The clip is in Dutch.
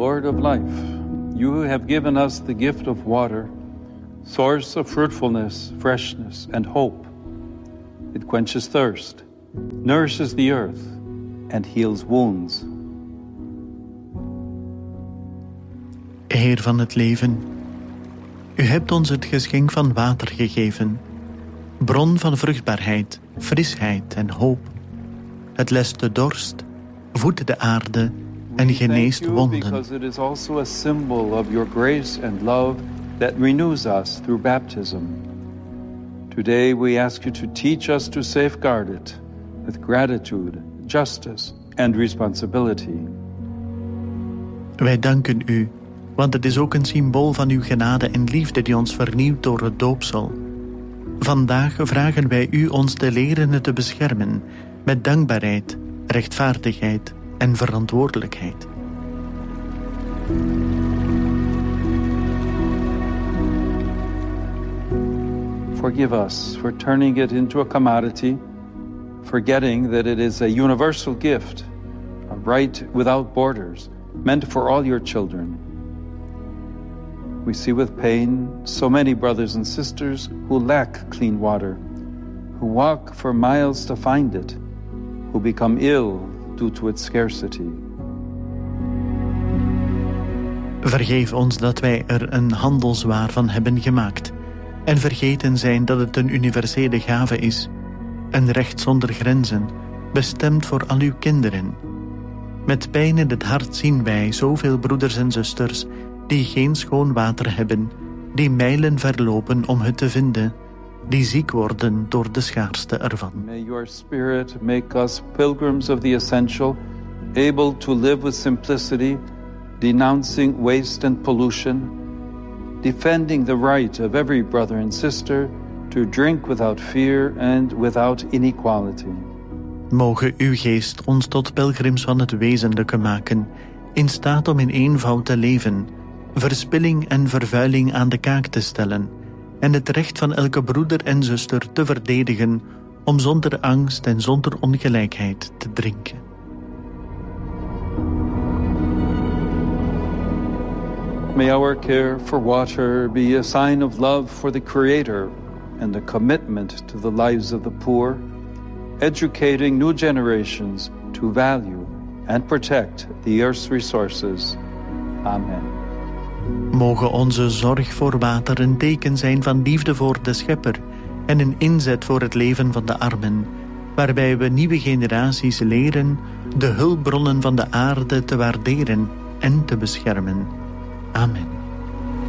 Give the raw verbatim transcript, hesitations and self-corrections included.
Lord of life, you have given us the gift of water, source of fruitfulness, freshness, and hope. It quenches thirst, nourishes the earth, and heals wounds. Heer van het leven, u hebt ons het geschenk van water gegeven, bron van vruchtbaarheid, frisheid en hoop. Het lest de dorst, voedt de aarde en geneest wonden. Because it is also a symbol of your grace and love that renews us through baptism. Today we ask you to teach us to safeguard it with gratitude, justice and responsibility. Wij danken u, want het is ook een symbool van uw genade en liefde die ons vernieuwt door het doopsel. Vandaag vragen wij u ons te leren het te beschermen met dankbaarheid, rechtvaardigheid en verantwoordelijkheid. Forgive us for turning it into a commodity, forgetting that it is a universal gift, a right without borders, meant for all your children. We see with pain so many brothers and sisters who lack clean water, who walk for miles to find it, who become ill due to its scarcity. Vergeef ons dat wij er een handelswaar van hebben gemaakt en vergeten zijn dat het een universele gave is, een recht zonder grenzen, bestemd voor al uw kinderen. Met pijn in het hart zien wij zoveel broeders en zusters die geen schoon water hebben, die mijlen verlopen om het te vinden, die ziek worden door de schaarste ervan. May your spirit make us pilgrims of the essential, able to live with simplicity, denouncing waste and pollution, defending the right of every brother and sister to drink without fear and without inequality. Moge uw geest ons tot pelgrims van het wezenlijke maken, in staat om in eenvoud te leven, verspilling en vervuiling aan de kaak te stellen en het recht van elke broeder en zuster te verdedigen om zonder angst en zonder ongelijkheid te drinken. May our care for water be a sign of love for the Creator and a commitment to the lives of the poor, educating new generations to value and protect the earth's resources. Amen. Mogen onze zorg voor water een teken zijn van liefde voor de Schepper en een inzet voor het leven van de armen, waarbij we nieuwe generaties leren de hulpbronnen van de aarde te waarderen en te beschermen. Amen.